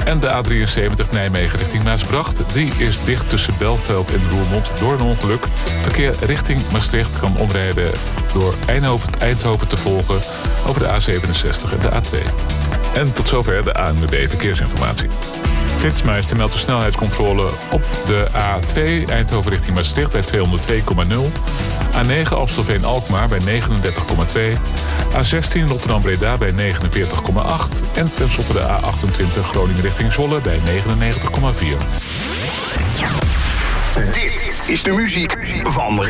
En de A73 Nijmegen richting Maasbracht. Die is dicht tussen Belveld en Roermond door een ongeluk. Verkeer richting Maastricht kan omrijden door Eindhoven te volgen over de A67 en de A2. En tot zover de ANWB Verkeersinformatie. Flitsmeister meldt de snelheidscontrole op de A2 Eindhoven richting Maastricht bij 202,0. A9 Amstelveen-Alkmaar bij 39,2. A16 Rotterdam-Breda bij 49,8. En tenslotte de A28 Groningen richting Zwolle bij 99,4. Dit is de muziek van